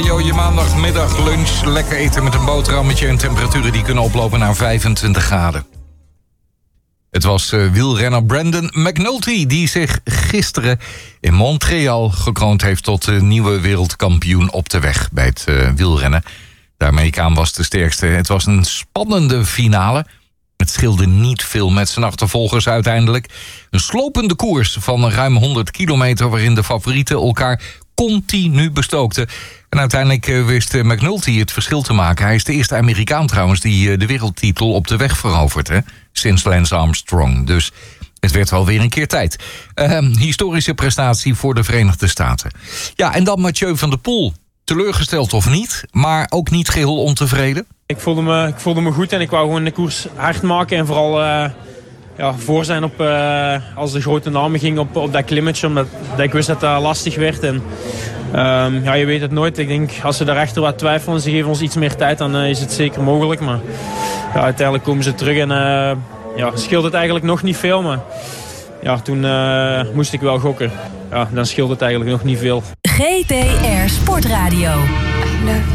Je maandagmiddag lunch, lekker eten met een boterhammetje en temperaturen die kunnen oplopen naar 25 graden. Het was wielrenner Brandon McNulty die zich gisteren in Montreal gekroond heeft tot de nieuwe wereldkampioen op de weg bij het wielrennen. De Amerikaan was de sterkste. Het was een spannende finale. Het scheelde niet veel met zijn achtervolgers uiteindelijk. Een slopende koers van ruim 100 kilometer waarin de favorieten elkaar continu bestookten. En uiteindelijk wist McNulty het verschil te maken. Hij is de eerste Amerikaan trouwens die de wereldtitel op de weg verovert, hè? Sinds Lance Armstrong. Dus het werd wel weer een keer tijd. Historische prestatie voor de Verenigde Staten. Ja, en dan Mathieu van der Poel. Teleurgesteld of niet, maar ook niet geheel ontevreden. Ik voelde me goed en ik wou gewoon de koers hard maken. En vooral voor zijn op, als de grote namen gingen op dat klimmetje. Omdat ik wist dat dat lastig werd. En, je weet het nooit. Ik denk, als ze daarachter wat twijfelen en ze geven ons iets meer tijd, dan is het zeker mogelijk. Maar uiteindelijk komen ze terug en scheelt het eigenlijk nog niet veel. Maar toen moest ik wel gokken. Ja, dan scheelt het eigenlijk nog niet veel. GTR Sportradio.